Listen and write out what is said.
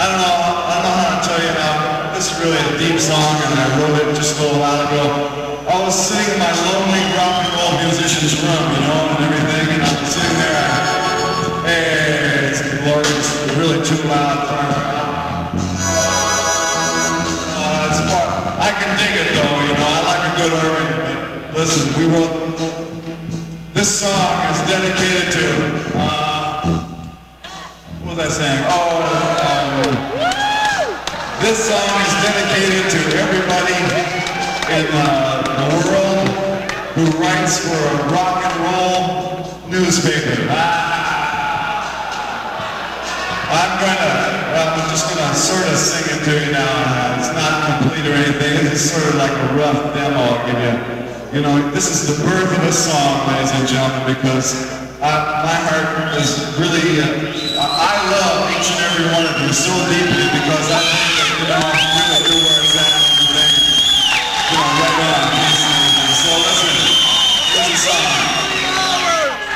don't know how to tell you now. This is really a deep song, and I wrote it just a little while ago. I was sitting in my lonely rock and roll musician's room, you know, and everything, and I was sitting there. Hey, it's glorious. It's really too loud for her. I can dig it though, you know. I like a good organ. Listen, we wrote. This song is dedicated to. What was I saying? This song is dedicated to everybody in the world who writes for a rock and roll newspaper. I'm just gonna sort of sing it to you now. It's not complete or anything. It's sort of like a rough demo I'll give you. You know, this is the birth of a song, ladies and gentlemen, because my heart is really, I love each and every one of you so deeply because I think that, you know,